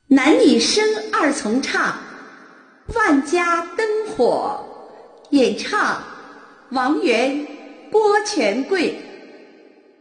男女生二重唱，万家灯火。演唱：王源、郭全贵。